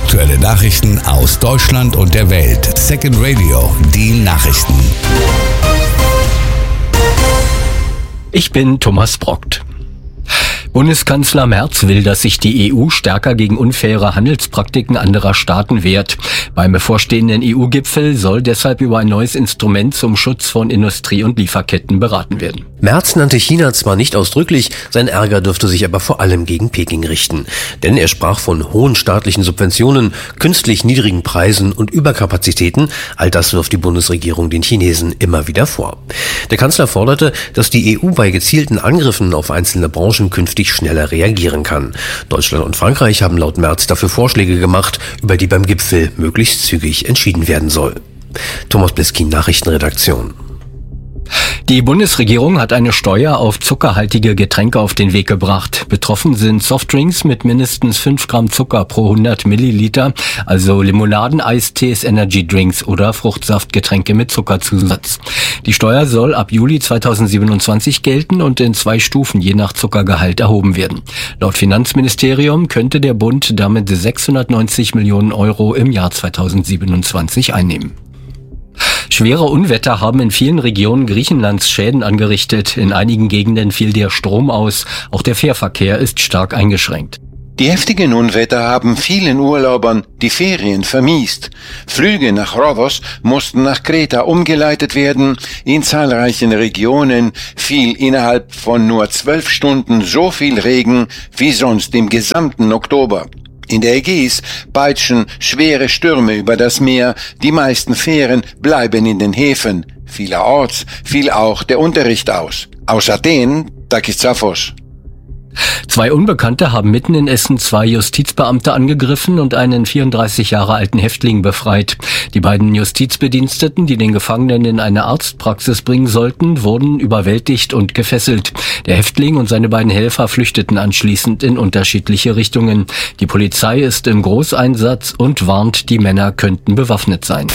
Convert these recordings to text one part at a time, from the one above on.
Aktuelle Nachrichten aus Deutschland und der Welt. Second Radio, die Nachrichten. Ich bin Thomas Brockt. Bundeskanzler Merz will, dass sich die EU stärker gegen unfaire Handelspraktiken anderer Staaten wehrt. Beim bevorstehenden EU-Gipfel soll deshalb über ein neues Instrument zum Schutz von Industrie- und Lieferketten beraten werden. Merz nannte China zwar nicht ausdrücklich, sein Ärger dürfte sich aber vor allem gegen Peking richten. Denn er sprach von hohen staatlichen Subventionen, künstlich niedrigen Preisen und Überkapazitäten. All das wirft die Bundesregierung den Chinesen immer wieder vor. Der Kanzler forderte, dass die EU bei gezielten Angriffen auf einzelne Branchen künftig schneller reagieren kann. Deutschland und Frankreich haben laut Merz dafür Vorschläge gemacht, über die beim Gipfel möglichst zügig entschieden werden soll. Thomas Bliskin, Nachrichtenredaktion. Die Bundesregierung hat eine Steuer auf zuckerhaltige Getränke auf den Weg gebracht. Betroffen sind Softdrinks mit mindestens 5 Gramm Zucker pro 100 Milliliter, also Limonaden, Eistees, Energydrinks oder Fruchtsaftgetränke mit Zuckerzusatz. Die Steuer soll ab Juli 2027 gelten und in 2 Stufen je nach Zuckergehalt erhoben werden. Laut Finanzministerium könnte der Bund damit 690 Millionen Euro im Jahr 2027 einnehmen. Schwere Unwetter haben in vielen Regionen Griechenlands Schäden angerichtet. In einigen Gegenden fiel der Strom aus. Auch der Fährverkehr ist stark eingeschränkt. Die heftigen Unwetter haben vielen Urlaubern die Ferien vermiest. Flüge nach Rhodos mussten nach Kreta umgeleitet werden. In zahlreichen Regionen fiel innerhalb von nur 12 Stunden so viel Regen wie sonst im gesamten Oktober. In der Ägäis peitschen schwere Stürme über das Meer. Die meisten Fähren bleiben in den Häfen. Vielerorts fiel auch der Unterricht aus. Aus Athen, Takis Zaphos. 2 Unbekannte haben mitten in Essen 2 Justizbeamte angegriffen und einen 34 Jahre alten Häftling befreit. Die beiden Justizbediensteten, die den Gefangenen in eine Arztpraxis bringen sollten, wurden überwältigt und gefesselt. Der Häftling und seine beiden Helfer flüchteten anschließend in unterschiedliche Richtungen. Die Polizei ist im Großeinsatz und warnt, die Männer könnten bewaffnet sein.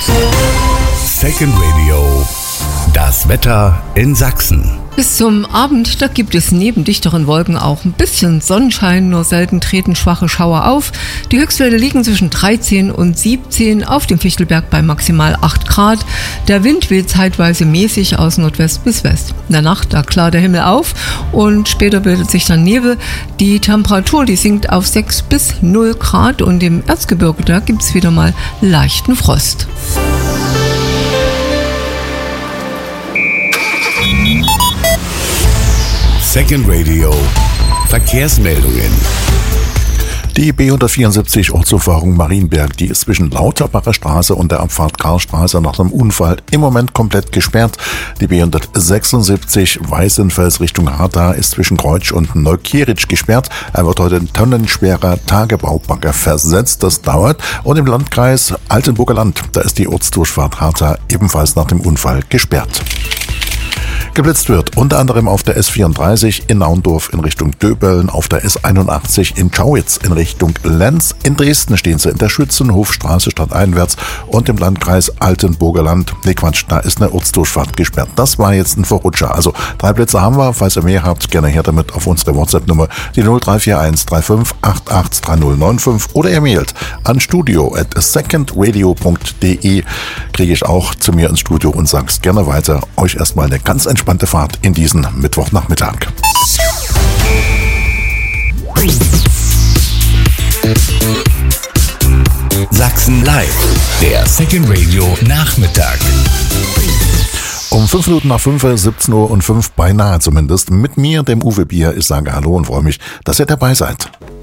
Second Radio, das Wetter in Sachsen. Bis zum Abend, da gibt es neben dichteren Wolken auch ein bisschen Sonnenschein, nur selten treten schwache Schauer auf. Die Höchstwerte liegen zwischen 13 und 17, auf dem Fichtelberg bei maximal 8 Grad. Der Wind weht zeitweise mäßig aus Nordwest bis West. In der Nacht, da klart der Himmel auf und später bildet sich dann Nebel. Die Temperatur, die sinkt auf 6 bis 0 Grad und im Erzgebirge, da gibt es wieder mal leichten Frost. Second Radio, Verkehrsmeldungen. Die B174 Ortsumfahrung Marienberg, die ist zwischen Lauterbacher Straße und der Abfahrt Karlstraße nach einem Unfall im Moment komplett gesperrt. Die B176 Weißenfels Richtung Harta ist zwischen Kreutsch und Neukieritsch gesperrt. Er wird heute ein tonnenschwerer Tagebaubagger versetzt. Das dauert. Und im Landkreis Altenburger Land, da ist die Ortsdurchfahrt Harta ebenfalls nach dem Unfall gesperrt. Geblitzt wird unter anderem auf der S34 in Naundorf in Richtung Döbeln, auf der S81 in Chauitz in Richtung Lenz. In Dresden stehen sie in der Schützenhofstraße stadteinwärts und im Landkreis Altenburger Land. Da ist eine Ortsdurchfahrt gesperrt. Das war jetzt ein Verrutscher. Also 3 Plätze haben wir. Falls ihr mehr habt, gerne her damit auf unsere WhatsApp-Nummer, die 0341 35 88 3095 oder ihr mailt an studio@secondradio.de. Kriege ich auch zu mir ins Studio und sag's gerne weiter. Euch erstmal eine ganz entspannte Fahrt in diesen Mittwochnachmittag. Sachsen Live, der Second Radio Nachmittag. Um 5 Minuten nach 5, 17:05 beinahe zumindest, mit mir, dem Uwe Bier. Ich sage Hallo und freue mich, dass ihr dabei seid.